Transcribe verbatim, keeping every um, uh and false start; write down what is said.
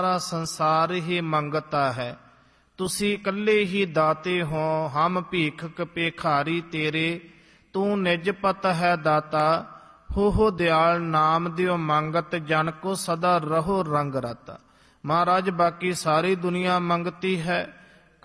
ਸਾਰਾ ਸੰਸਾਰ ਹੀ ਮੰਗਤਾ ਹੈ। ਤੁਸੀਂ ਇਕੱਲੇ ਹੀ ਦਾਤੇ ਹੋ, ਹਮ ਭੀਖਕ ਭੇਖਾਰੀ ਤੇਰੇ। ਤੂੰ ਨਿਜ ਪਤ ਹੈ ਦਾਤਾ, ਹੋ ਹੋ ਦਿਆਲ ਨਾਮ ਦਿਓ ਮੰਗਤ। ਜਨ ਕੋ ਸਦਾ ਰਹੋ ਰੰਗ ਰਤ। ਮਹਾਰਾਜ ਬਾਕੀ ਸਾਰੀ ਦੁਨੀਆ ਮੰਗਤੀ ਹੈ,